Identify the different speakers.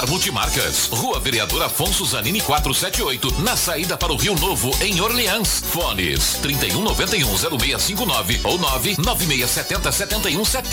Speaker 1: Radar Multimarcas, Rua Vereador Afonso Zanini 478, na saída para o Rio Novo, em Orleans. Fones 31910659 ou 996707170.